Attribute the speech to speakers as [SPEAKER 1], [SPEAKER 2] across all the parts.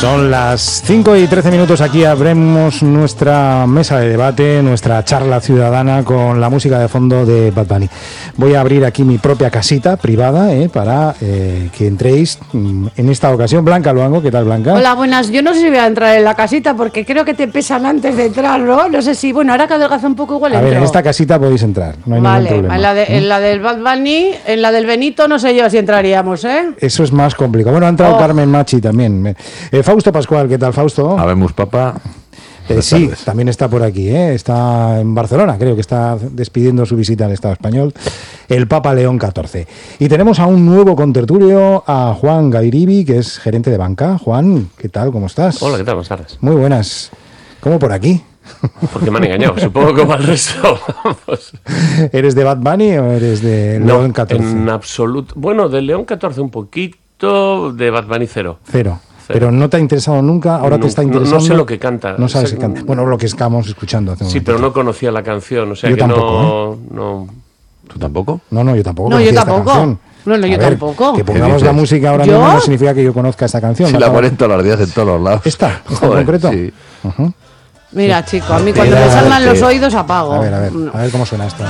[SPEAKER 1] Son las 5:13. Aquí abrimos nuestra mesa de debate, nuestra charla ciudadana con la música de fondo de Bad Bunny. Voy a abrir aquí mi propia casita privada para que entréis en esta ocasión. Blanca Luango, ¿qué tal, Blanca?
[SPEAKER 2] Hola, buenas. Yo no sé si voy a entrar en la casita porque creo que te pesan antes de entrar, ¿no? No sé si, bueno, ahora que adelgaza un poco igual entro.
[SPEAKER 1] A ver, en esta casita podéis entrar, no hay ningún problema.
[SPEAKER 2] En la del Bad Bunny, en la del Benito no sé yo si entraríamos, ¿eh?
[SPEAKER 1] Eso es más complicado. Bueno, ha entrado Carmen Machi también. Fausto Pascual, ¿qué tal, Fausto?
[SPEAKER 3] Habemos papá.
[SPEAKER 1] Sí, también está por aquí, está en Barcelona, creo que está despidiendo su visita al Estado español, el Papa León XIV. Y tenemos a un nuevo contertulio, a Juan Gairibi, que es gerente de banca. Juan, ¿qué tal? ¿Cómo estás?
[SPEAKER 4] Hola, ¿qué tal? Buenas tardes.
[SPEAKER 1] Muy buenas. ¿Cómo por aquí?
[SPEAKER 4] Porque me han engañado, supongo como al resto.
[SPEAKER 1] ¿Eres de Bad Bunny o eres de León XIV?
[SPEAKER 4] En absoluto. Bueno, de León XIV un poquito, de Bad Bunny cero.
[SPEAKER 1] Cero. Pero no te ha interesado nunca, ahora te está interesando.
[SPEAKER 4] No sé lo que canta.
[SPEAKER 1] No sabes qué canta. Bueno, lo que estamos escuchando hace un
[SPEAKER 4] Sí,
[SPEAKER 1] momento.
[SPEAKER 4] pero no conocía la canción, o sea
[SPEAKER 1] yo
[SPEAKER 4] que
[SPEAKER 1] tampoco,
[SPEAKER 4] no.
[SPEAKER 3] ¿Tú tampoco?
[SPEAKER 1] No, yo tampoco.
[SPEAKER 2] No, yo tampoco. Yo tampoco.
[SPEAKER 1] Que pongamos la música ahora mismo no significa que yo conozca esta canción.
[SPEAKER 3] Sí, la ponen todos los días en todos los lados.
[SPEAKER 1] ¿Esta en concreto?
[SPEAKER 3] Sí.
[SPEAKER 1] Uh-huh.
[SPEAKER 2] Mira, chico, a mí cuando me salgan los oídos apago.
[SPEAKER 1] A ver cómo suena esto.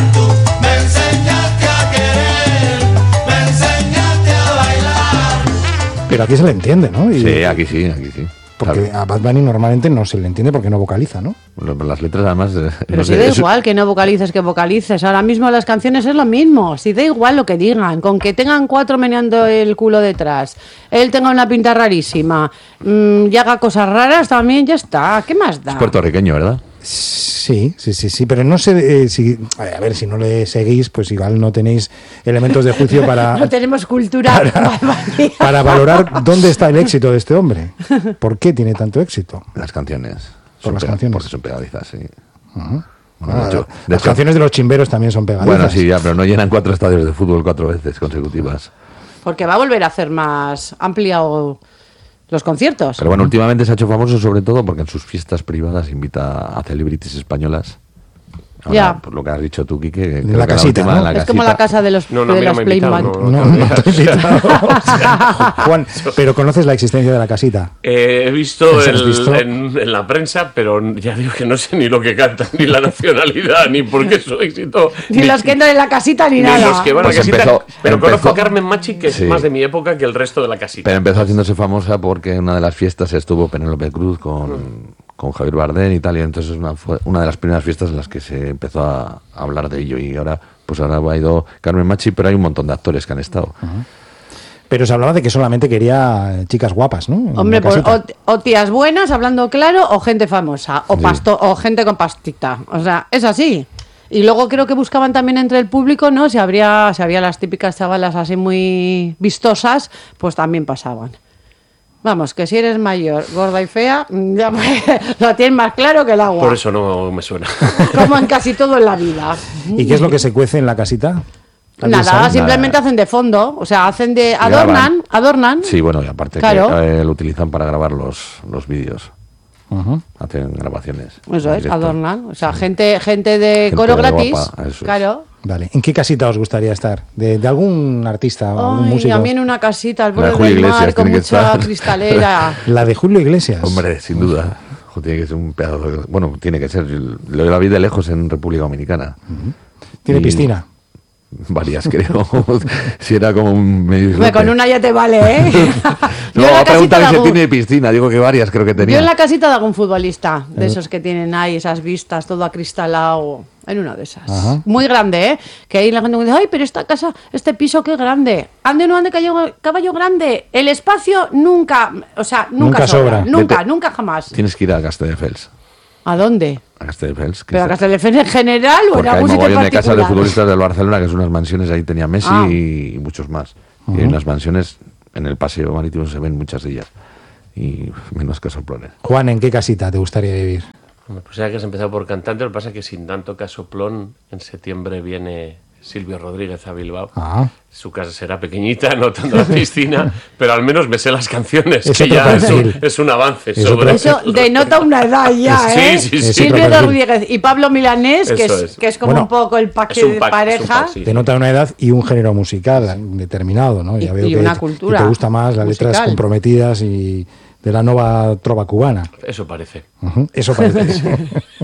[SPEAKER 5] Me enseñaste a querer, me enseñaste a bailar.
[SPEAKER 1] Pero aquí se le entiende, ¿no?
[SPEAKER 3] Sí, aquí sí.
[SPEAKER 1] Porque
[SPEAKER 3] claro.
[SPEAKER 1] a Bad Bunny normalmente no se le entiende porque no vocaliza, ¿no?
[SPEAKER 3] Las letras además...
[SPEAKER 2] Pero
[SPEAKER 3] no
[SPEAKER 2] si
[SPEAKER 3] sé,
[SPEAKER 2] da igual que no vocalices que vocalices. Ahora mismo las canciones es lo mismo. Si da igual lo que digan. Con que tengan 4 meneando el culo detrás, él tenga una pinta rarísima y haga cosas raras también, ya está. ¿Qué más da?
[SPEAKER 3] Es puertorriqueño, ¿verdad?
[SPEAKER 1] Sí, pero no sé si... A ver, si no le seguís, pues igual no tenéis elementos de juicio para...
[SPEAKER 2] No tenemos cultura
[SPEAKER 1] para valorar dónde está el éxito de este hombre. ¿Por qué tiene tanto éxito?
[SPEAKER 3] Las canciones.
[SPEAKER 1] Por las canciones.
[SPEAKER 3] Porque son pegadizas, sí.
[SPEAKER 1] Uh-huh.
[SPEAKER 3] Las
[SPEAKER 1] canciones de los chimberos también son pegadizas.
[SPEAKER 3] Bueno, sí, ya, pero no llenan 4 estadios de fútbol 4 veces consecutivas.
[SPEAKER 2] Porque va a volver a hacer más ampliado los conciertos.
[SPEAKER 3] Pero bueno, últimamente se ha hecho famoso sobre todo porque en sus fiestas privadas invita a celebrities españolas. Ahora,
[SPEAKER 2] ya.
[SPEAKER 3] Por lo que has dicho tú, Quique,
[SPEAKER 1] en la casita, ¿no?
[SPEAKER 2] Es como la casa de los
[SPEAKER 4] de las
[SPEAKER 2] Playman.
[SPEAKER 1] No te he invitado. Juan, pero ¿conoces la existencia de la casita?
[SPEAKER 4] He visto en la prensa, pero ya digo que no sé ni lo que cantan, ni la nacionalidad, ni por qué su éxito.
[SPEAKER 2] Ni los que entran en la casita, ni nada.
[SPEAKER 4] Ni los que van
[SPEAKER 3] Pues
[SPEAKER 4] a la casita. Pero
[SPEAKER 3] empezó-
[SPEAKER 4] conozco a Carmen Machi, que
[SPEAKER 3] Sí.
[SPEAKER 4] es más de mi época que el resto de la casita.
[SPEAKER 3] Pero empezó haciéndose famosa porque en una de las fiestas estuvo Penélope Cruz con Javier Bardem y tal, y entonces fue una de las primeras fiestas en las que se empezó a hablar de ello, y ahora ha ido Carmen Machi, pero hay un montón de actores que han estado.
[SPEAKER 1] Uh-huh. Pero se hablaba de que solamente quería chicas guapas, ¿no?
[SPEAKER 2] Hombre, pues, o tías buenas, hablando claro, o gente famosa, o,
[SPEAKER 3] Sí.
[SPEAKER 2] o gente con pastita. O sea, es así. Y luego creo que buscaban también entre el público, ¿no? Si había las típicas chavalas así muy vistosas, pues también pasaban. Vamos, que si eres mayor, gorda y fea, ya lo tienes más claro que el agua.
[SPEAKER 4] Por eso no me suena.
[SPEAKER 2] Como en casi todo en la vida.
[SPEAKER 1] ¿Y qué es lo que se cuece en la casita? ¿Alguien
[SPEAKER 2] Nada,
[SPEAKER 1] sabe?
[SPEAKER 2] simplemente hacen de fondo, o sea, hacen de... Adornan.
[SPEAKER 3] Sí, bueno, y aparte
[SPEAKER 2] Claro.
[SPEAKER 3] que lo utilizan para grabar los vídeos.
[SPEAKER 1] Uh-huh.
[SPEAKER 3] Hacen grabaciones.
[SPEAKER 2] Eso
[SPEAKER 3] en
[SPEAKER 2] es,
[SPEAKER 3] directo.
[SPEAKER 2] adornan. O sea, gente de coro
[SPEAKER 3] Gente
[SPEAKER 2] gratis.
[SPEAKER 3] guapa, eso es.
[SPEAKER 2] Claro.
[SPEAKER 1] Vale. ¿En qué casita os gustaría estar? ¿De algún artista o algún
[SPEAKER 2] Ay,
[SPEAKER 1] músico?
[SPEAKER 2] a mí en una casita al
[SPEAKER 3] La de
[SPEAKER 2] borde
[SPEAKER 3] Julio
[SPEAKER 2] del mar
[SPEAKER 3] Iglesias
[SPEAKER 2] con
[SPEAKER 3] tiene que
[SPEAKER 2] mucha
[SPEAKER 3] estar.
[SPEAKER 2] cristalera.
[SPEAKER 1] La de Julio Iglesias.
[SPEAKER 3] Hombre, sin duda. Tiene que ser un pedazo de... Bueno, tiene que ser. Lo la vi de lejos en República Dominicana.
[SPEAKER 1] ¿Tiene
[SPEAKER 3] Y-
[SPEAKER 1] piscina?
[SPEAKER 3] Varias, creo. Si era como un medio
[SPEAKER 2] Hombre,
[SPEAKER 3] islote.
[SPEAKER 2] con una ya te vale, ¿eh?
[SPEAKER 3] No,
[SPEAKER 2] Yo en
[SPEAKER 3] a
[SPEAKER 2] la casita
[SPEAKER 3] preguntar
[SPEAKER 2] de
[SPEAKER 3] si
[SPEAKER 2] algún-
[SPEAKER 3] tiene piscina. Digo que varias creo que tenía.
[SPEAKER 2] Yo en la casita de algún futbolista, de esos que tienen ahí esas vistas, todo acristalado, en una de esas.
[SPEAKER 1] Ajá.
[SPEAKER 2] Muy grande, ¿eh? Que ahí la gente me dice, ay, pero esta casa, este piso, qué grande. Ande o no ande caballo grande. El espacio nunca, o sea, nunca sobra.
[SPEAKER 1] sobra.
[SPEAKER 2] Nunca jamás.
[SPEAKER 3] Tienes que ir a Castelldefels.
[SPEAKER 2] ¿A dónde?
[SPEAKER 3] A Castelldefels.
[SPEAKER 2] ¿Pero a Castelldefels en general o en
[SPEAKER 3] Porque hay
[SPEAKER 2] algún sitio en
[SPEAKER 3] mogollón de casas de
[SPEAKER 2] particular?
[SPEAKER 3] futbolistas del Barcelona, que son unas mansiones, ahí tenía Messi
[SPEAKER 2] Ah.
[SPEAKER 3] y muchos más. Y hay unas mansiones, en el paseo marítimo se ven muchas de ellas. Y menos casoplones.
[SPEAKER 1] Juan, ¿en qué casita te gustaría vivir?
[SPEAKER 4] Pues ya que has empezado por cantante, lo que pasa es que sin tanto casoplón, en septiembre viene Silvio Rodríguez a Bilbao.
[SPEAKER 1] Ah.
[SPEAKER 4] Su casa será pequeñita, no tanto la piscina, pero al menos me sé las canciones,
[SPEAKER 1] Es
[SPEAKER 4] que
[SPEAKER 1] otro
[SPEAKER 4] ya
[SPEAKER 1] perfil.
[SPEAKER 4] es un avance.
[SPEAKER 1] Es
[SPEAKER 4] sobre
[SPEAKER 2] Eso denota una edad ya, ¿eh?
[SPEAKER 4] Sí.
[SPEAKER 1] Es
[SPEAKER 2] Silvio
[SPEAKER 1] otro perfil.
[SPEAKER 2] Rodríguez y Pablo Milanés,
[SPEAKER 4] Eso es.
[SPEAKER 2] que es como
[SPEAKER 1] Bueno,
[SPEAKER 2] un poco el pack
[SPEAKER 4] Es un
[SPEAKER 2] de
[SPEAKER 4] pack,
[SPEAKER 2] pareja.
[SPEAKER 4] es un pack, sí.
[SPEAKER 1] Denota una edad y un género musical determinado, ¿no? Ya
[SPEAKER 2] Y-
[SPEAKER 1] veo
[SPEAKER 2] y
[SPEAKER 1] que
[SPEAKER 2] una cultura
[SPEAKER 1] te gusta más las letras
[SPEAKER 2] musical.
[SPEAKER 1] comprometidas y de la nueva trova cubana.
[SPEAKER 4] Eso parece.
[SPEAKER 1] Eso parece. Sí.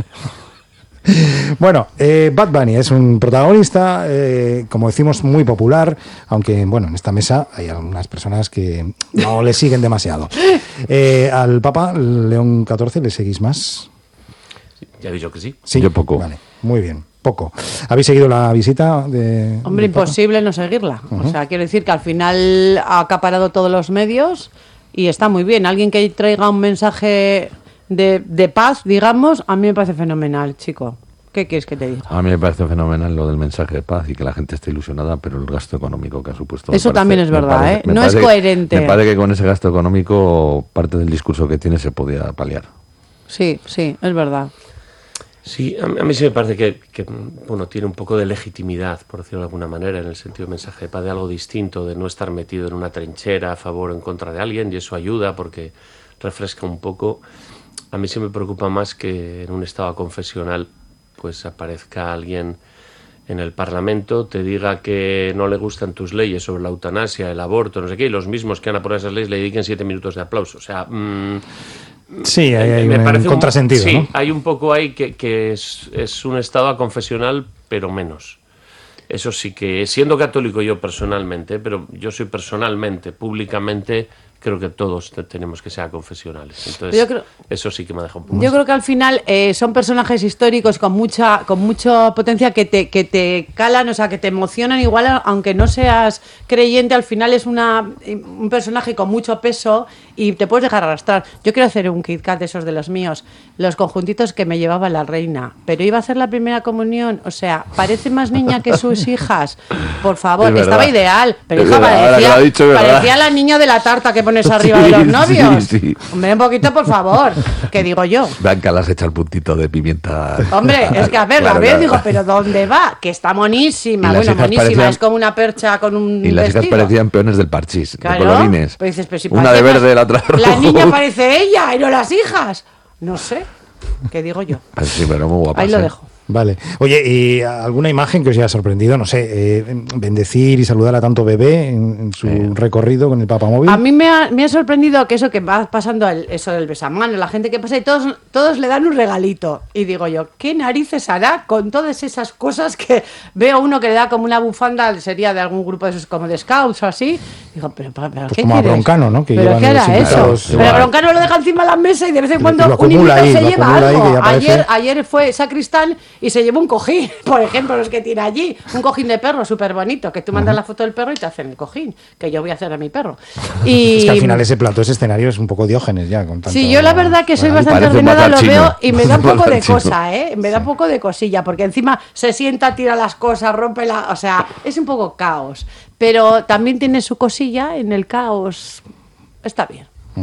[SPEAKER 1] Bueno, Bad Bunny es un protagonista, como decimos, muy popular, aunque, bueno, en esta mesa hay algunas personas que no le siguen demasiado. ¿Al Papa León XIV le seguís más?
[SPEAKER 4] Ya he dicho que sí.
[SPEAKER 1] Sí,
[SPEAKER 3] yo poco.
[SPEAKER 1] Vale, muy bien, poco. ¿Habéis seguido la visita de...?
[SPEAKER 2] Hombre, imposible no seguirla. O sea, quiero decir que al final ha acaparado todos los medios y está muy bien. Alguien que traiga un mensaje de paz, digamos, a mí me parece fenomenal, chico. ¿Qué quieres que te diga?
[SPEAKER 3] A mí me parece fenomenal lo del mensaje de paz y que la gente esté ilusionada, pero el gasto económico que ha supuesto...
[SPEAKER 2] Eso también es verdad, ¿eh? No es coherente.
[SPEAKER 3] Me parece que con ese gasto económico parte del discurso que tiene se podía paliar.
[SPEAKER 2] Sí, es verdad.
[SPEAKER 4] Sí, a mí sí me parece que bueno, tiene un poco de legitimidad, por decirlo de alguna manera, en el sentido de mensaje de paz, de algo distinto, de no estar metido en una trinchera a favor o en contra de alguien, y eso ayuda porque refresca un poco. A mí sí me preocupa más que en un estado confesional pues aparezca alguien en el Parlamento, te diga que no le gustan tus leyes sobre la eutanasia, el aborto, no sé qué, y los mismos que han aprobado esas leyes le dediquen 7 minutos de aplauso. O sea...
[SPEAKER 1] sí, hay un contrasentido,
[SPEAKER 4] sí,
[SPEAKER 1] ¿no?
[SPEAKER 4] Hay un poco ahí que es un estado confesional, pero menos. Eso sí que, siendo católico yo personalmente, pero yo soy personalmente, públicamente, creo que todos tenemos que ser confesionales. Entonces, eso sí que me deja un poco.
[SPEAKER 2] Yo creo que al final son personajes históricos con mucha potencia que te calan, o sea, que te emocionan igual, aunque no seas creyente, al final es un personaje con mucho peso y te puedes dejar arrastrar. Yo quiero hacer un Kit Kat de esos de los míos, los conjuntitos que me llevaba la reina, pero iba a hacer la primera comunión, o sea, parece más niña que sus hijas, por favor, estaba ideal, pero hija, parecía la niña de la tarta que pones arriba de los novios.
[SPEAKER 3] Sí.
[SPEAKER 2] Hombre, un poquito, por favor, que digo yo.
[SPEAKER 3] Blanca las echa el puntito de pimienta.
[SPEAKER 2] Hombre, es que a ver,
[SPEAKER 3] Claro,
[SPEAKER 2] la veo y
[SPEAKER 3] claro.
[SPEAKER 2] digo, pero ¿dónde va? Que está monísima,
[SPEAKER 3] Y las
[SPEAKER 2] bueno,
[SPEAKER 3] hijas
[SPEAKER 2] monísima,
[SPEAKER 3] parecían-
[SPEAKER 2] es como una percha con un
[SPEAKER 3] Y las hijas
[SPEAKER 2] vestido.
[SPEAKER 3] parecían peones del parchís,
[SPEAKER 2] Claro,
[SPEAKER 3] de colorines.
[SPEAKER 2] pero dices, pero si
[SPEAKER 3] Una
[SPEAKER 2] parece
[SPEAKER 3] de verde,
[SPEAKER 2] más-
[SPEAKER 3] la otra rojo.
[SPEAKER 2] La niña parece ella y no las hijas. No sé, ¿qué digo yo?
[SPEAKER 3] Pues sí, pero muy guapas,
[SPEAKER 2] Ahí lo
[SPEAKER 3] ¿eh?
[SPEAKER 2] dejo.
[SPEAKER 1] Vale. Oye, ¿y alguna imagen que os haya sorprendido? No sé, bendecir y saludar a tanto bebé en su recorrido con el papamóvil.
[SPEAKER 2] A mí me ha sorprendido que eso que va pasando, eso del besamano, la gente que pasa y todos le dan un regalito. Y digo yo, ¿qué narices hará con todas esas cosas que veo uno que le da como una bufanda, sería de algún grupo de esos como de scouts o así? Digo, pero
[SPEAKER 1] Pues
[SPEAKER 2] ¿qué
[SPEAKER 1] como a
[SPEAKER 2] quieres?
[SPEAKER 1] Broncano, ¿no? Que
[SPEAKER 2] ¿Pero
[SPEAKER 1] llevan
[SPEAKER 2] qué hará
[SPEAKER 1] los
[SPEAKER 2] eso?
[SPEAKER 1] invitados.
[SPEAKER 2] Pero
[SPEAKER 3] Igual.
[SPEAKER 2] Broncano lo deja encima de la mesa y de vez en
[SPEAKER 1] Lo
[SPEAKER 2] cuando un
[SPEAKER 1] acumula
[SPEAKER 2] invitado
[SPEAKER 1] ahí,
[SPEAKER 2] se
[SPEAKER 1] lo
[SPEAKER 2] lleva
[SPEAKER 1] acumula ahí,
[SPEAKER 2] algo.
[SPEAKER 1] que ya parece-
[SPEAKER 2] Ayer fue sacristán y se llevó un cojín, por ejemplo, los que tiene allí. Un cojín de perro súper bonito, que tú mandas la foto del perro y te hacen el cojín, que yo voy a hacer a mi perro. Y
[SPEAKER 1] Es que al final ese plato, ese escenario es un poco Diógenes ya. Con tanto...
[SPEAKER 2] sí, yo la verdad que soy
[SPEAKER 1] Bueno,
[SPEAKER 2] bastante
[SPEAKER 3] parece un
[SPEAKER 2] ordenada, lo
[SPEAKER 3] bazar
[SPEAKER 2] veo
[SPEAKER 3] chino.
[SPEAKER 2] y me da un poco de
[SPEAKER 3] Bazar chino.
[SPEAKER 2] cosa, ¿eh? Me da un poco de cosilla, porque encima se sienta, tira las cosas, rompe o sea, es un poco caos. Pero también tiene su cosilla en el caos. Está bien.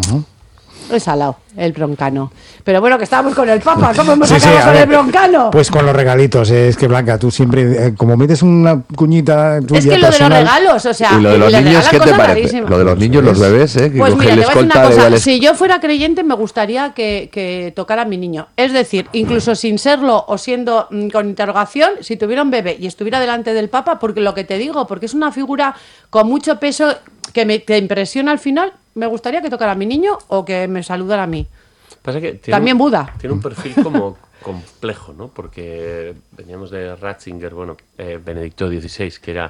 [SPEAKER 2] Es salado, el broncano. Pero bueno, que estábamos con el Papa, ¿cómo hemos
[SPEAKER 1] Sí, sí,
[SPEAKER 2] acabado
[SPEAKER 1] a
[SPEAKER 2] con
[SPEAKER 1] ver,
[SPEAKER 2] el broncano?
[SPEAKER 1] Pues con los regalitos, es que Blanca, tú siempre, como metes una cuñita tuya
[SPEAKER 2] Es que lo de los
[SPEAKER 1] personal-
[SPEAKER 2] regalos, o sea,
[SPEAKER 3] Y lo de los
[SPEAKER 2] le
[SPEAKER 3] niños,
[SPEAKER 2] regalan
[SPEAKER 3] ¿qué te
[SPEAKER 2] cosas
[SPEAKER 3] parece?
[SPEAKER 2] rarísimas.
[SPEAKER 3] Lo de los niños, los bebés, que
[SPEAKER 2] Pues
[SPEAKER 3] coge
[SPEAKER 2] mira,
[SPEAKER 3] el
[SPEAKER 2] te voy a decir una
[SPEAKER 3] escolta de
[SPEAKER 2] cosa.
[SPEAKER 3] Vales-
[SPEAKER 2] Si yo fuera creyente, me gustaría que tocara a mi niño. Es decir, incluso sin serlo o siendo con interrogación, si tuviera un bebé y estuviera delante del Papa, porque lo que te digo, porque es una figura con mucho peso que te impresiona al final, me gustaría que tocara a mi niño o que me saludara a mí.
[SPEAKER 4] Pasa que
[SPEAKER 2] También Buda.
[SPEAKER 4] Tiene un perfil como complejo, ¿no? Porque veníamos de Ratzinger, bueno, Benedicto XVI, que era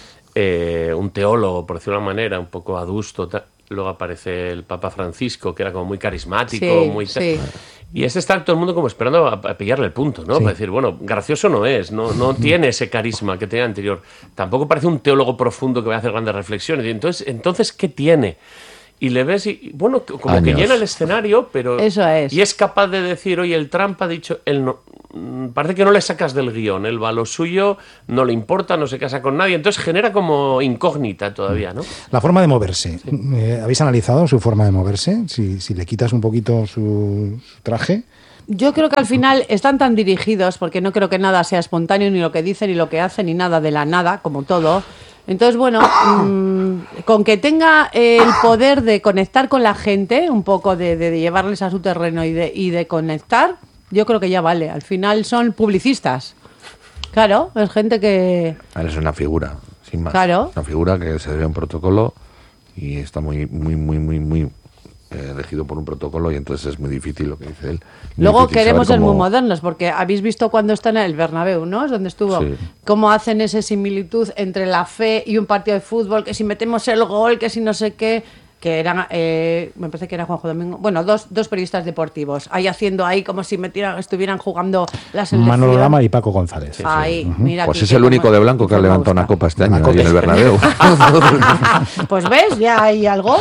[SPEAKER 4] un teólogo, por decirlo de una manera, un poco adusto. Luego aparece el Papa Francisco, que era como muy carismático,
[SPEAKER 2] Sí,
[SPEAKER 4] muy...
[SPEAKER 2] sí.
[SPEAKER 4] Y está todo el mundo como esperando a pillarle el punto, ¿no? Para decir, bueno, gracioso no es, no tiene ese carisma que tenía anterior. Tampoco parece un teólogo profundo que va a hacer grandes reflexiones. Y entonces ¿qué tiene? Y le ves y, bueno, como
[SPEAKER 3] Años.
[SPEAKER 4] que llena el escenario, pero...
[SPEAKER 2] Eso es.
[SPEAKER 4] Y es capaz de decir, oye, el Trump ha dicho, él no... Parece que no le sacas del guión, él va a lo suyo, no le importa, no se casa con nadie, entonces genera como incógnita todavía, ¿no?
[SPEAKER 1] La forma de moverse. ¿Habéis analizado su forma de moverse? Si le quitas un poquito su traje.
[SPEAKER 2] Yo creo que al final están tan dirigidos, porque no creo que nada sea espontáneo, ni lo que dicen, ni lo que hacen, ni nada de la nada, como todo. Entonces, bueno, con que tenga el poder de conectar con la gente, un poco de llevarles a su terreno y de conectar, yo creo que ya vale. Al final son publicistas. Claro, es gente que...
[SPEAKER 3] Es una figura, sin más.
[SPEAKER 2] Claro.
[SPEAKER 3] Una figura que se debe a un protocolo y está muy regido por un protocolo, y entonces es muy difícil lo que dice él. Muy
[SPEAKER 2] Luego
[SPEAKER 3] difícil
[SPEAKER 2] queremos
[SPEAKER 3] saber
[SPEAKER 2] ser muy
[SPEAKER 3] cómo-
[SPEAKER 2] modernos, porque habéis visto cuando está en el Bernabéu, ¿no? Es donde estuvo.
[SPEAKER 3] Sí.
[SPEAKER 2] Cómo hacen esa similitud entre la fe y un partido de fútbol, que si metemos el gol, que si no sé qué, que eran, me parece que era Juanjo Domingo, bueno, dos periodistas deportivos, ahí haciendo ahí como si estuvieran jugando la selección.
[SPEAKER 1] Manolo Lama y Paco González.
[SPEAKER 2] Ahí, mira.
[SPEAKER 3] Pues
[SPEAKER 2] aquí
[SPEAKER 3] es el
[SPEAKER 2] que
[SPEAKER 3] único de blanco que ha
[SPEAKER 2] me
[SPEAKER 3] levantado
[SPEAKER 2] gusta.
[SPEAKER 3] una copa este año
[SPEAKER 1] Una
[SPEAKER 3] ahí en el
[SPEAKER 1] copa.
[SPEAKER 3] Bernabéu.
[SPEAKER 2] Pues ves, ya hay algo.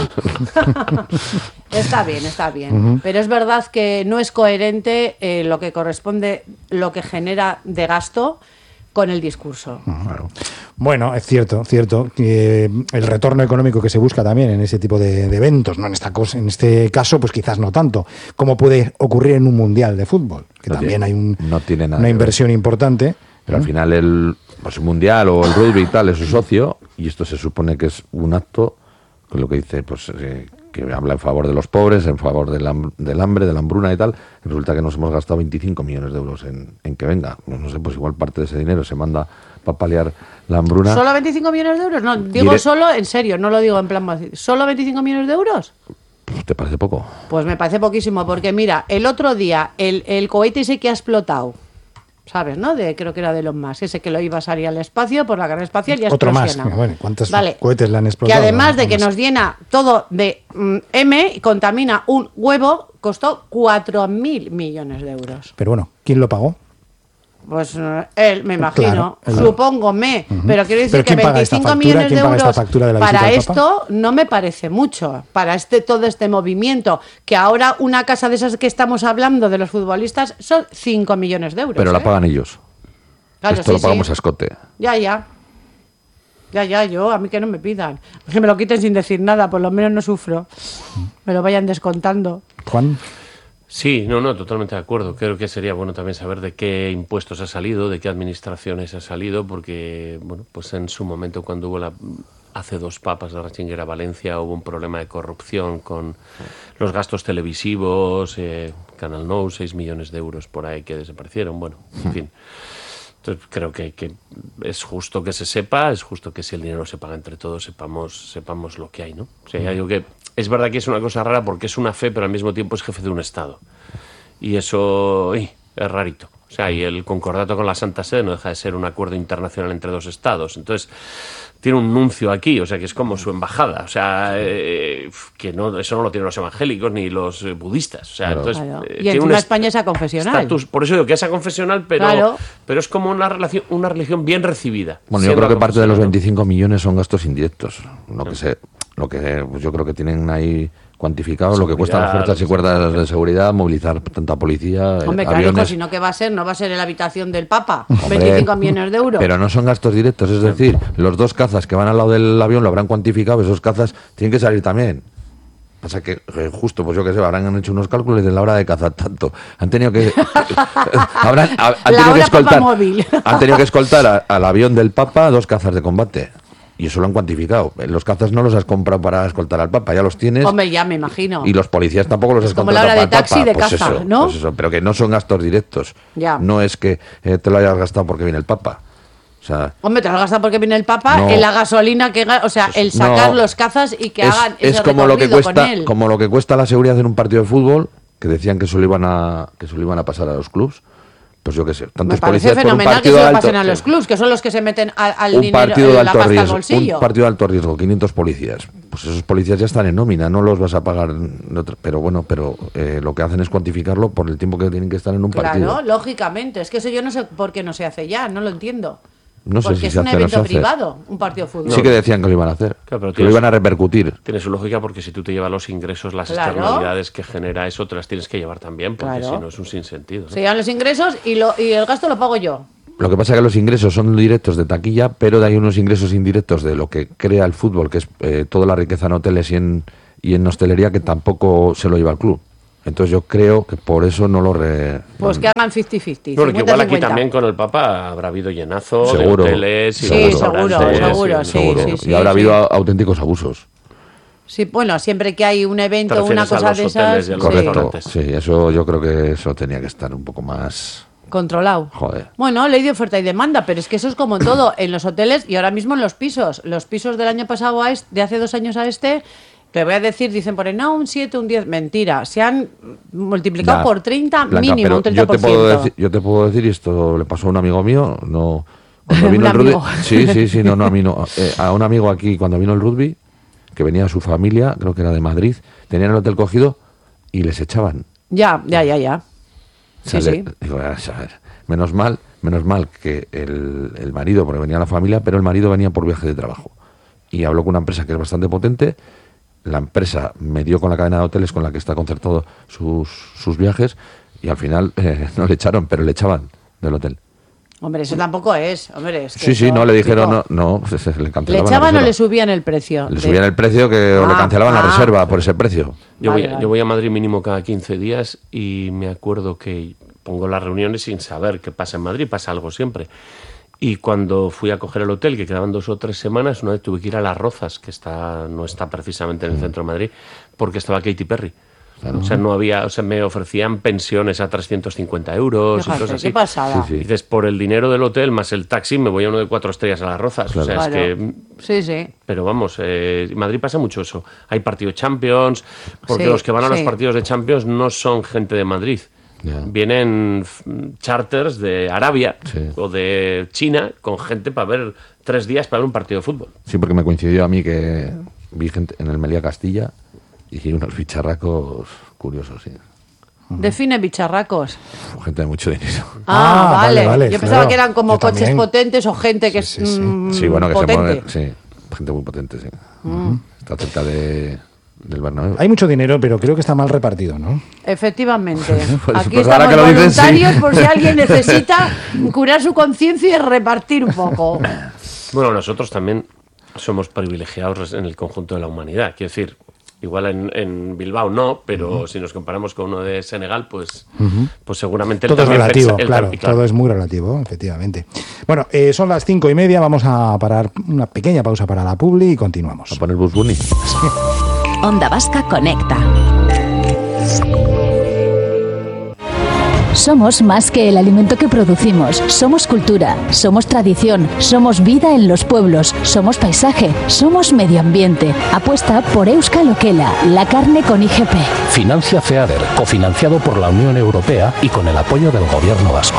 [SPEAKER 2] Está bien, está bien. Pero es verdad que no es coherente lo que corresponde, lo que genera de gasto con el discurso.
[SPEAKER 1] Claro. Bueno, es cierto que el retorno económico que se busca también en ese tipo de eventos, no en esta cosa, en este caso, pues quizás no tanto, como puede ocurrir en un mundial de fútbol, que
[SPEAKER 3] No
[SPEAKER 1] también
[SPEAKER 3] tiene-
[SPEAKER 1] hay
[SPEAKER 3] no tiene nada
[SPEAKER 1] una
[SPEAKER 3] que ver.
[SPEAKER 1] inversión importante.
[SPEAKER 3] Pero al final el mundial o el rugby y tal es su socio, y esto se supone que es un acto con lo que dice, pues que habla en favor de los pobres, en favor del hambre, de la hambruna y tal. Y resulta que nos hemos gastado 25 millones de euros en que venga. No sé, pues igual parte de ese dinero se manda para paliar la hambruna.
[SPEAKER 2] ¿Solo 25 millones de euros? No, digo
[SPEAKER 3] Diré-
[SPEAKER 2] solo, en serio, no lo digo en plan vacío. ¿Solo 25 millones de euros?
[SPEAKER 3] ¿Te parece poco?
[SPEAKER 2] Pues me parece poquísimo, porque mira, el otro día, el cohete ese que ha explotado, ¿sabes, no? Creo que era de Elon Musk, ese que lo iba a salir al espacio por la carrera espacial y ha
[SPEAKER 1] Otro más.
[SPEAKER 2] explosionado.
[SPEAKER 1] Bueno, ¿cuántos
[SPEAKER 2] Vale.
[SPEAKER 1] cohetes le han explotado?
[SPEAKER 2] Que además de
[SPEAKER 1] No
[SPEAKER 2] que
[SPEAKER 1] sé.
[SPEAKER 2] nos llena todo de M y contamina un huevo, costó 4.000 millones de euros.
[SPEAKER 1] Pero bueno, ¿quién lo pagó?
[SPEAKER 2] Pues él, me imagino,
[SPEAKER 1] Claro,
[SPEAKER 2] supóngome, pero quiero decir
[SPEAKER 1] ¿Pero
[SPEAKER 2] que
[SPEAKER 1] quién paga esta
[SPEAKER 2] 25
[SPEAKER 1] factura?
[SPEAKER 2] millones de
[SPEAKER 1] ¿Quién paga esta
[SPEAKER 2] euros
[SPEAKER 1] factura de la visita
[SPEAKER 2] para
[SPEAKER 1] del Papa?
[SPEAKER 2] esto no me parece mucho, para todo este movimiento, que ahora una casa de esas que estamos hablando de los futbolistas son 5 millones de euros.
[SPEAKER 3] Pero la
[SPEAKER 2] ¿eh?
[SPEAKER 3] pagan ellos.
[SPEAKER 2] Claro,
[SPEAKER 3] Esto
[SPEAKER 2] sí,
[SPEAKER 3] lo pagamos
[SPEAKER 2] sí.
[SPEAKER 3] a escote.
[SPEAKER 2] Ya, yo, a mí que no me pidan. Que me lo quiten sin decir nada, por lo menos no sufro. Me lo vayan descontando.
[SPEAKER 1] Juan,
[SPEAKER 4] Sí, no, totalmente de acuerdo. Creo que sería bueno también saber de qué impuestos ha salido, de qué administraciones ha salido, porque, bueno, pues en su momento cuando hubo hace 2 papas de Ratzinger a Valencia hubo un problema de corrupción con los gastos televisivos, Canal Nou, 6 millones de euros por ahí que desaparecieron, bueno, en fin. Entonces creo que es justo que se sepa, es justo que si el dinero se paga entre todos sepamos lo que hay, ¿no? O sea, ya digo que es verdad que es una cosa rara porque es una fe, pero al mismo tiempo es jefe de un Estado. Y eso es rarito. O sea, y el concordato con la Santa Sede no deja de ser un acuerdo internacional entre 2 estados. Entonces, tiene un nuncio aquí, o sea, que es como su embajada. O sea, que no, eso no lo tienen los evangélicos ni los budistas. O sea,
[SPEAKER 3] Claro.
[SPEAKER 4] entonces,
[SPEAKER 2] Claro. Y
[SPEAKER 4] tiene
[SPEAKER 2] encima
[SPEAKER 4] un
[SPEAKER 2] España es aconfesional.
[SPEAKER 4] estatus, por eso digo que es aconfesional, pero,
[SPEAKER 2] Claro.
[SPEAKER 4] pero es como una religión bien recibida.
[SPEAKER 3] Bueno, yo
[SPEAKER 4] siendo
[SPEAKER 3] creo que parte de los
[SPEAKER 4] aconfesional, ¿no?
[SPEAKER 3] 25 millones son gastos indirectos. Lo que pues yo creo que tienen ahí cuantificado, lo que cuestan las
[SPEAKER 4] Seguridad,
[SPEAKER 3] fuerzas y cuerdas de seguridad, movilizar tanta policía,
[SPEAKER 2] Hombre, claro,
[SPEAKER 3] aviones.
[SPEAKER 2] hijo, si no, ¿qué va a ser? ¿No va a ser en la habitación del Papa?
[SPEAKER 3] Hombre,
[SPEAKER 2] 25 millones de euros.
[SPEAKER 3] Pero no son gastos directos, es decir, los 2 cazas que van al lado del avión lo habrán cuantificado, esos cazas tienen que salir también. Pasa que justo, pues yo qué sé, habrán hecho unos cálculos de la hora de cazar tanto. Han tenido que han
[SPEAKER 2] La
[SPEAKER 3] tenido que
[SPEAKER 2] hora
[SPEAKER 3] escoltar,
[SPEAKER 2] Papa móvil.
[SPEAKER 3] han tenido que escoltar al avión del Papa 2 cazas de combate. Y eso lo han cuantificado. Los cazas no los has comprado para escoltar al Papa, ya los tienes.
[SPEAKER 2] Hombre, ya me imagino.
[SPEAKER 3] Y los policías tampoco los has
[SPEAKER 2] como la
[SPEAKER 3] contratado
[SPEAKER 2] hora de
[SPEAKER 3] para el
[SPEAKER 2] taxi
[SPEAKER 3] Papa.
[SPEAKER 2] de
[SPEAKER 3] Pues
[SPEAKER 2] caza,
[SPEAKER 3] eso,
[SPEAKER 2] ¿no?
[SPEAKER 3] pues eso, pero que no son gastos directos.
[SPEAKER 2] Ya.
[SPEAKER 3] No es que te lo hayas gastado porque viene el Papa. O sea,
[SPEAKER 2] Hombre, te lo gastas porque viene el Papa,
[SPEAKER 3] No.
[SPEAKER 2] en la gasolina o sea, el sacar
[SPEAKER 3] No.
[SPEAKER 2] los cazas y que
[SPEAKER 3] es,
[SPEAKER 2] hagan
[SPEAKER 3] es
[SPEAKER 2] ese
[SPEAKER 3] como lo que
[SPEAKER 2] recorrido con
[SPEAKER 3] cuesta,
[SPEAKER 2] él.
[SPEAKER 3] como lo que cuesta la seguridad en un partido de fútbol, que decían que se lo iban a pasar a los clubs. Pues yo qué sé,
[SPEAKER 2] Me
[SPEAKER 3] tantos
[SPEAKER 2] parece
[SPEAKER 3] policías por un
[SPEAKER 2] fenomenal que
[SPEAKER 3] partido
[SPEAKER 2] se
[SPEAKER 3] de
[SPEAKER 2] lo
[SPEAKER 3] alto,
[SPEAKER 2] pasen a los clubs, que son los que se meten al
[SPEAKER 3] un
[SPEAKER 2] dinero,
[SPEAKER 3] partido de
[SPEAKER 2] la
[SPEAKER 3] alto
[SPEAKER 2] pasta al
[SPEAKER 3] riesgo,
[SPEAKER 2] bolsillo.
[SPEAKER 3] un partido de alto riesgo, 500 policías. Pues esos policías ya están en nómina, no los vas a pagar, pero bueno, lo que hacen es cuantificarlo por el tiempo que tienen que estar en un
[SPEAKER 2] Claro,
[SPEAKER 3] partido.
[SPEAKER 2] lógicamente. Es que eso yo no sé por qué no se hace ya, no lo entiendo.
[SPEAKER 3] No sé
[SPEAKER 2] Porque
[SPEAKER 3] si
[SPEAKER 2] es
[SPEAKER 3] se
[SPEAKER 2] un
[SPEAKER 3] hace o no
[SPEAKER 2] evento
[SPEAKER 3] se hace.
[SPEAKER 2] privado, un partido de fútbol.
[SPEAKER 3] Sí que decían que lo iban a hacer,
[SPEAKER 4] Claro, pero
[SPEAKER 3] que lo
[SPEAKER 4] tienes-
[SPEAKER 3] iban a repercutir.
[SPEAKER 4] Tiene su lógica porque si tú te llevas los ingresos, las
[SPEAKER 2] Claro.
[SPEAKER 4] externalidades que genera eso, te las tienes que llevar también, porque
[SPEAKER 2] Claro.
[SPEAKER 4] si no es un sinsentido, ¿no?
[SPEAKER 2] Se llevan los ingresos y el gasto lo pago yo.
[SPEAKER 3] Lo que pasa es que los ingresos son directos de taquilla, pero hay unos ingresos indirectos de lo que crea el fútbol, que es toda la riqueza en hoteles y en hostelería, que tampoco se lo lleva el club. Entonces yo creo que por eso no lo
[SPEAKER 2] Pues que hagan 50-50.
[SPEAKER 4] Bueno, que igual aquí
[SPEAKER 2] 50-50.
[SPEAKER 4] también con el Papa habrá habido llenazo
[SPEAKER 3] Seguro.
[SPEAKER 4] de hoteles y
[SPEAKER 2] Sí,
[SPEAKER 4] de
[SPEAKER 2] seguro,
[SPEAKER 4] restaurantes,
[SPEAKER 2] seguro, sí, sí,
[SPEAKER 3] y habrá
[SPEAKER 2] sí.
[SPEAKER 3] habido auténticos abusos.
[SPEAKER 2] Sí, bueno, siempre que hay un
[SPEAKER 4] Te
[SPEAKER 2] evento,
[SPEAKER 4] refieres
[SPEAKER 2] una
[SPEAKER 4] a
[SPEAKER 2] cosa
[SPEAKER 4] los
[SPEAKER 2] de
[SPEAKER 4] hoteles
[SPEAKER 2] esas,
[SPEAKER 4] y a los
[SPEAKER 2] sí,
[SPEAKER 3] Correcto.
[SPEAKER 4] restaurantes.
[SPEAKER 3] Sí, eso yo creo que eso tenía que estar un poco más.
[SPEAKER 2] controlado.
[SPEAKER 3] Joder.
[SPEAKER 2] Bueno, ley de oferta y demanda, pero es que eso es como todo en los hoteles y ahora mismo en los pisos. Los pisos del año pasado de hace 2 años a este, Te voy a decir, dicen por ahí, no, un 7, un 10. Mentira, se han multiplicado por 30
[SPEAKER 3] Blanca,
[SPEAKER 2] mínimo,
[SPEAKER 3] pero
[SPEAKER 2] un 30%.
[SPEAKER 3] yo te puedo decir, y esto le pasó a un amigo mío, no... Cuando vino
[SPEAKER 2] Un
[SPEAKER 3] el rugby,
[SPEAKER 2] amigo.
[SPEAKER 3] sí, no, a mí no. A un amigo aquí, cuando vino el rugby, que venía su familia, creo que era de Madrid, tenían el hotel cogido y les echaban.
[SPEAKER 2] Ya. Sí, sí.
[SPEAKER 3] Digo, a ver, menos mal que el marido, porque venía la familia, pero el marido venía por viaje de trabajo. Y habló con una empresa que es bastante potente. La empresa me dio con la cadena de hoteles con la que está concertado sus viajes y al final no le echaron, pero le echaban del hotel.
[SPEAKER 2] Hombre, eso tampoco es. Hombre, es que
[SPEAKER 3] Sí,
[SPEAKER 2] eso,
[SPEAKER 3] no, le dijeron,
[SPEAKER 2] chico,
[SPEAKER 3] no, le cancelaban.
[SPEAKER 2] ¿Le echaban o le subían el precio?
[SPEAKER 3] Le subían el precio o le cancelaban la reserva por ese precio.
[SPEAKER 4] Yo
[SPEAKER 2] Vale.
[SPEAKER 4] voy a Madrid mínimo cada 15 días y me acuerdo que pongo las reuniones sin saber qué pasa en Madrid, pasa algo siempre. Y cuando fui a coger el hotel, que quedaban 2 o 3 semanas, una vez tuve que ir a Las Rozas, que no está precisamente en el centro de Madrid, porque estaba Katy Perry. Claro. O sea, no había, me ofrecían pensiones a 350 euros
[SPEAKER 2] Fíjate,
[SPEAKER 4] y cosas así.
[SPEAKER 2] qué pasada.
[SPEAKER 3] Sí, sí.
[SPEAKER 4] Y dices, por el dinero del hotel más el taxi me voy a uno de 4 estrellas a Las Rozas.
[SPEAKER 3] Claro.
[SPEAKER 4] O sea,
[SPEAKER 2] Claro.
[SPEAKER 4] es que...
[SPEAKER 2] Sí.
[SPEAKER 4] Pero vamos, en Madrid pasa mucho eso. Hay partidos Champions, porque
[SPEAKER 2] Sí,
[SPEAKER 4] los que van a los
[SPEAKER 2] sí.
[SPEAKER 4] partidos de Champions no son gente de Madrid.
[SPEAKER 3] Ya.
[SPEAKER 4] Vienen charters de Arabia
[SPEAKER 3] Sí.
[SPEAKER 4] o de China con gente para ver 3 días para ver un partido de fútbol.
[SPEAKER 3] Sí, porque me coincidió a mí que vi gente en el Meliá Castilla y unos bicharracos curiosos, sí.
[SPEAKER 2] Define bicharracos.
[SPEAKER 3] Gente de mucho dinero.
[SPEAKER 1] Vale,
[SPEAKER 2] Yo pensaba
[SPEAKER 1] claro.
[SPEAKER 2] que eran como
[SPEAKER 1] Yo
[SPEAKER 2] coches
[SPEAKER 1] también.
[SPEAKER 2] potentes o gente que
[SPEAKER 1] Sí,
[SPEAKER 2] es
[SPEAKER 1] sí, sí.
[SPEAKER 3] Sí, bueno, que
[SPEAKER 2] potente.
[SPEAKER 3] se mueve, sí, gente muy potente, sí. Está cerca del Bernabéu.
[SPEAKER 1] Hay mucho dinero, pero creo que está mal repartido, ¿no?
[SPEAKER 2] Efectivamente.
[SPEAKER 3] Pues-
[SPEAKER 2] Aquí
[SPEAKER 3] pues ahora
[SPEAKER 2] estamos
[SPEAKER 3] que lo dices, sí.
[SPEAKER 2] voluntarios por si alguien necesita curar su conciencia y repartir un poco.
[SPEAKER 4] Bueno, nosotros también somos privilegiados en el conjunto de la humanidad. Quiero decir, igual en Bilbao no, pero si nos comparamos con uno de Senegal, pues seguramente... él
[SPEAKER 1] Todo es
[SPEAKER 4] también
[SPEAKER 1] relativo,
[SPEAKER 4] él
[SPEAKER 1] claro,
[SPEAKER 4] también,
[SPEAKER 1] todo es muy relativo, efectivamente. Bueno, son las 5:30, vamos a parar una pequeña pausa para la publi y continuamos.
[SPEAKER 3] A poner Bugs Bunny.
[SPEAKER 6] Onda Vasca Conecta. Somos más que el alimento que producimos. Somos cultura, somos tradición, somos vida en los pueblos, somos paisaje, somos medio ambiente. Apuesta por Euskal Okela, la carne con IGP.
[SPEAKER 7] Financia FEADER, cofinanciado por la Unión Europea y con el apoyo del Gobierno vasco.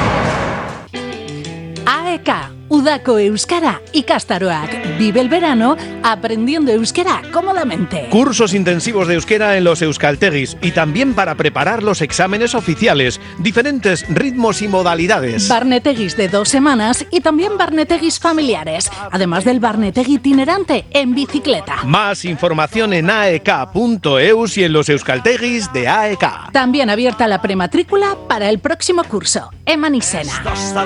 [SPEAKER 8] AEK, Udako Euskara ikastaroak. Vive el verano aprendiendo euskera cómodamente.
[SPEAKER 9] Cursos intensivos de euskera en los euskaltegis y también para preparar los exámenes oficiales, diferentes ritmos y modalidades.
[SPEAKER 8] Barnetegis de 2 semanas y también barnetegis familiares, además del barnetegi itinerante en bicicleta.
[SPEAKER 9] Más información en aek.eus y en los euskaltegis de AEK.
[SPEAKER 8] También abierta la prematrícula para el próximo curso. Emanisena.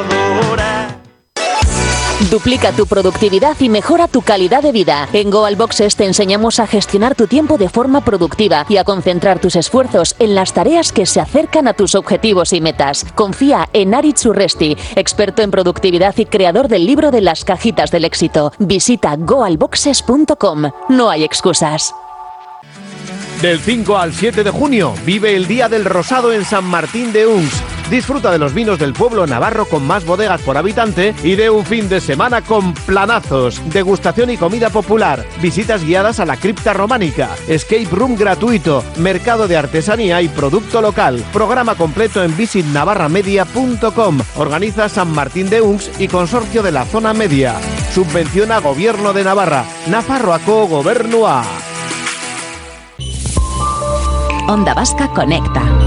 [SPEAKER 6] Duplica tu productividad y mejora tu calidad de vida. En Goal Boxes te enseñamos a gestionar tu tiempo de forma productiva y a concentrar tus esfuerzos en las tareas que se acercan a tus objetivos y metas. Confía en Aritz Urresti, experto en productividad y creador del libro de las cajitas del éxito. Visita goalboxes.com. No hay excusas.
[SPEAKER 9] Del 5 al 7 de junio, vive el Día del Rosado en San Martín de Uns. Disfruta de los vinos del pueblo navarro con más bodegas por habitante y de un fin de semana con planazos, degustación y comida popular, visitas guiadas a la cripta románica, escape room gratuito, mercado de artesanía y producto local. Programa completo en visitnavarramedia.com. Organiza San Martín de Uns y Consorcio de la Zona Media. Subvenciona Gobierno de Navarra. Nafarroako Gobernua.
[SPEAKER 6] Onda Vasca Conecta.